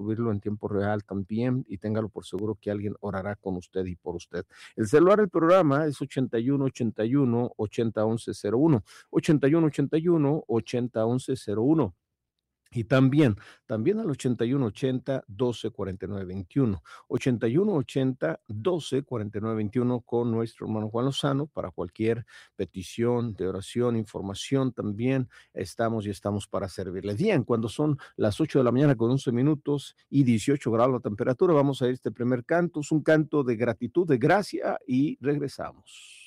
subirlo en tiempo real también y téngalo por seguro que alguien orará con usted y por usted. El celular del programa es 8181 801101, 8181 801101. Y también al 8180 1249 21, 8180 1249 21 con nuestro hermano Juan Lozano para cualquier petición de oración, información también estamos para servirle. Bien, cuando son las 8 de la mañana con 11 minutos y 18 grados la temperatura, vamos a ir a este primer canto, es un canto de gratitud, de gracia y regresamos.